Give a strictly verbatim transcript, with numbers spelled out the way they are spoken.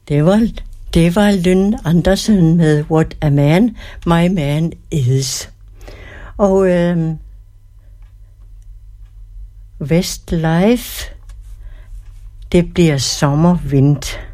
Det var, det var Lynn Andersen med What a Man, My Man Is. Og øh, Westlife, det bliver sommervind.